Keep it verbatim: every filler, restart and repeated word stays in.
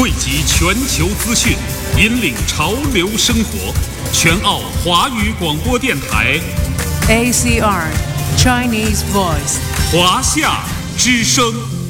汇集全球资讯，引领潮流生活。全澳华语广播电台 A C R Chinese Voice 华夏之声。